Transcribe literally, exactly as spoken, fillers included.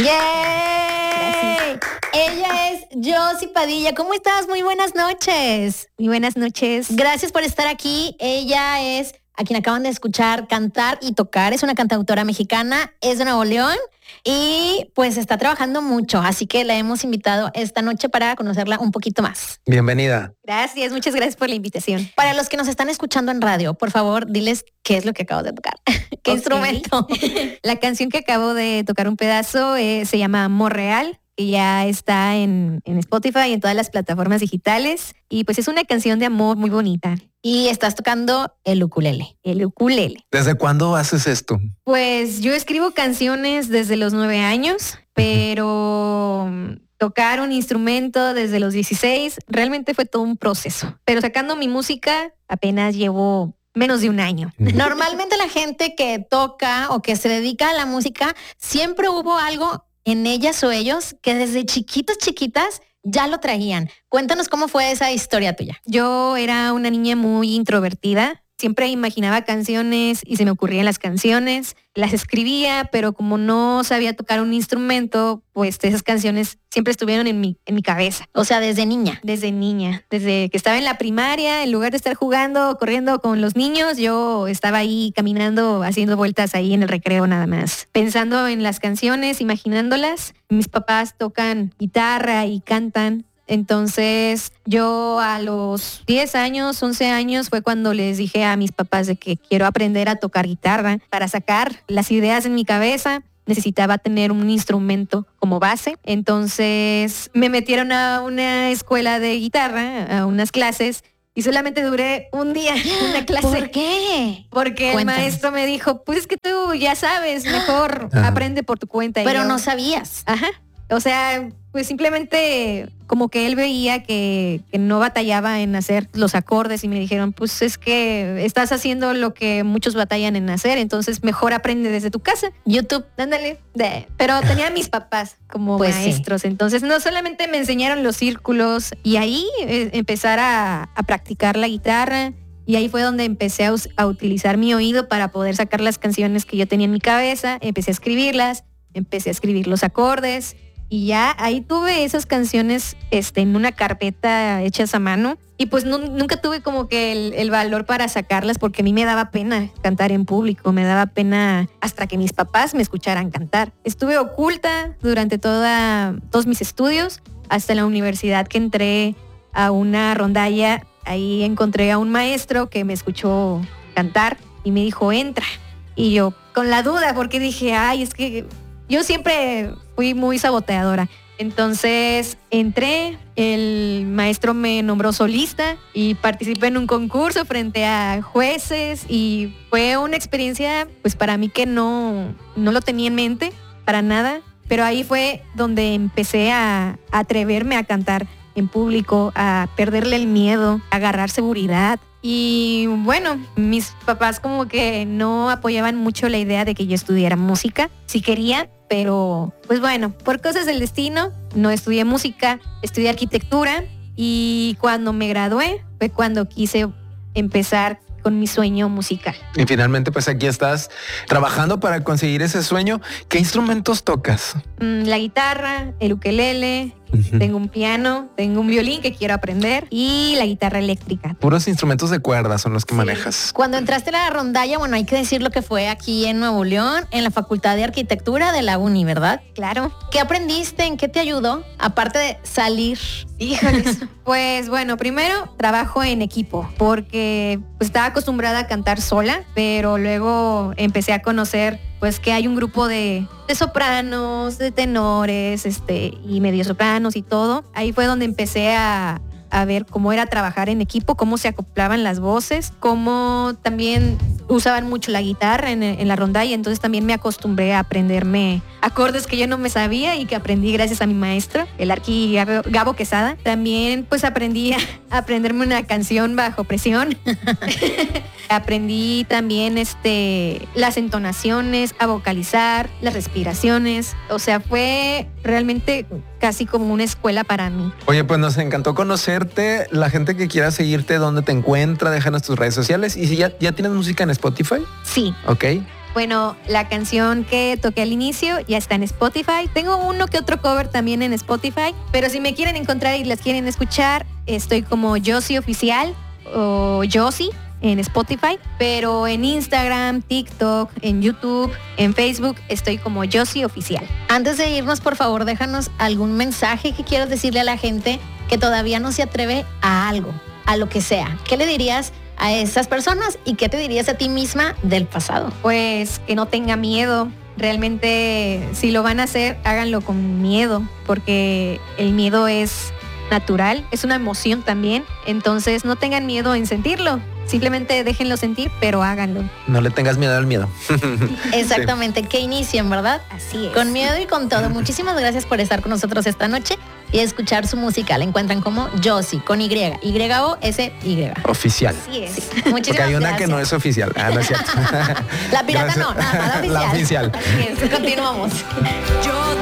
¡Yay! Ella es Josie Padilla. ¿Cómo estás? Muy buenas noches. Muy buenas noches. Gracias por estar aquí. Ella es a quien acaban de escuchar cantar y tocar. Es una cantautora mexicana, es de Nuevo León y pues está trabajando mucho. Así que la hemos invitado esta noche para conocerla un poquito más. Bienvenida. Gracias, muchas gracias por la invitación. Para los que nos están escuchando en radio, por favor, diles qué es lo que acabas de tocar. ¿Qué okay. instrumento? La canción que acabo de tocar un pedazo eh, se llama Amor Real. Y ya está en, en Spotify y en todas las plataformas digitales. Y pues es una canción de amor muy bonita. Y estás tocando el ukulele. El ukulele. ¿Desde cuándo haces esto? Pues yo escribo canciones desde los nueve años, pero tocar un instrumento desde los dieciséis realmente fue todo un proceso. Pero sacando mi música apenas llevo menos de un año. Normalmente la gente que toca o que se dedica a la música, siempre hubo algo en ellas o ellos que desde chiquitas, chiquitas ya lo traían. Cuéntanos cómo fue esa historia tuya. Yo era una niña muy introvertida. Siempre imaginaba canciones y se me ocurrían las canciones. Las escribía, pero como no sabía tocar un instrumento, pues esas canciones siempre estuvieron en mi, en mi cabeza. O sea, desde niña. Desde niña. Desde que estaba en la primaria, en lugar de estar jugando, corriendo con los niños, yo estaba ahí caminando, haciendo vueltas ahí en el recreo nada más. Pensando en las canciones, imaginándolas. Mis papás tocan guitarra y cantan. Entonces yo a los diez años, once años fue cuando les dije a mis papás de que quiero aprender a tocar guitarra para sacar las ideas en mi cabeza. Necesitaba tener un instrumento como base. Entonces me metieron a una escuela de guitarra, a unas clases. Y solamente duré un día una clase. ¿Por qué? Porque Cuéntanos. El maestro me dijo, pues es que tú ya sabes, mejor Ajá. aprende por tu cuenta. Pero y yo, no sabías. Ajá. O sea, pues simplemente como que él veía que, que no batallaba en hacer los acordes y me dijeron, pues es que estás haciendo lo que muchos batallan en hacer, entonces mejor aprende desde tu casa. YouTube, ándale. Pero tenía a mis papás como pues maestros, sí. Entonces no solamente me enseñaron los círculos y ahí eh, empezar a, a practicar la guitarra. Y ahí fue donde empecé a, a utilizar mi oído para poder sacar las canciones que yo tenía en mi cabeza. Empecé a escribirlas, empecé a escribir los acordes. Y ya ahí tuve esas canciones este, en una carpeta hechas a mano. Y pues no, nunca tuve como que el, el valor para sacarlas porque a mí me daba pena cantar en público. Me daba pena hasta que mis papás me escucharan cantar. Estuve oculta durante toda, todos mis estudios. Hasta en la universidad que entré a una rondalla. Ahí encontré a un maestro que me escuchó cantar y me dijo, entra. Y yo con la duda porque dije, ay, es que... Yo siempre fui muy saboteadora. Entonces entré, el maestro me nombró solista y participé en un concurso frente a jueces y fue una experiencia pues para mí que no, no lo tenía en mente para nada. Pero ahí fue donde empecé a, a atreverme a cantar en público, a perderle el miedo, a agarrar seguridad. Y bueno, mis papás como que no apoyaban mucho la idea de que yo estudiara música. Sí quería, pero pues bueno, por cosas del destino, no estudié música, estudié arquitectura y cuando me gradué fue cuando quise empezar con mi sueño musical. Y finalmente pues aquí estás trabajando para conseguir ese sueño. ¿Qué instrumentos tocas? Mm, la guitarra, el ukelele, uh-huh. Tengo un piano, tengo un violín que quiero aprender y la guitarra eléctrica. Puros instrumentos de cuerda son los que sí. manejas. Cuando entraste a la rondalla, bueno, hay que decir lo que fue aquí en Nuevo León, en la Facultad de Arquitectura de la Uni, ¿verdad? Claro. ¿Qué aprendiste? ¿En qué te ayudó? Aparte de salir. Híjoles. Pues bueno, primero trabajo en equipo porque pues, estaba acostumbrada a cantar sola, pero luego empecé a conocer pues que hay un grupo de, de sopranos, de tenores, este, y medio sopranos y todo. Ahí fue donde empecé a, a ver cómo era trabajar en equipo, cómo se acoplaban las voces, cómo también usaban mucho la guitarra en, en la rondalla, entonces también me acostumbré a aprenderme acordes que yo no me sabía y que aprendí gracias a mi maestro, el arqui Gabo, Gabo Quesada. También pues aprendí a aprenderme una canción bajo presión. Aprendí también este, las entonaciones, a vocalizar, las respiraciones. O sea, fue realmente casi como una escuela para mí. Oye, pues nos encantó conocerte. La gente que quiera seguirte, ¿dónde te encuentra? Déjanos tus redes sociales. Y si ya, ya tienes música en Spotify. Sí. Ok. Bueno, la canción que toqué al inicio ya está en Spotify. Tengo uno que otro cover también en Spotify, pero si me quieren encontrar y las quieren escuchar, estoy como Josie Oficial o Josie en Spotify, pero en Instagram, TikTok, en YouTube, en Facebook estoy como Josie Oficial. Antes de irnos, por favor, déjanos algún mensaje que quieras decirle a la gente que todavía no se atreve a algo, a lo que sea. ¿Qué le dirías a esas personas y qué te dirías a ti misma del pasado? Pues que no tenga miedo. Realmente, si lo van a hacer, háganlo con miedo, porque el miedo es natural, es una emoción también. Entonces, no tengan miedo en sentirlo. Simplemente déjenlo sentir, pero háganlo. No le tengas miedo al miedo. Exactamente, sí. Que inicien, ¿verdad? Así es. Con miedo y con todo. Muchísimas gracias por estar con nosotros esta noche y escuchar su música. La encuentran como Josie, con Y, Y O S Y. Oficial. Así es. Sí. Muchísimas Muchísimas Porque hay una gracias. que no es oficial. Ah, no es cierto. La pirata Gracias. no, nada, nada oficial. La oficial. Así es, continuamos. Yo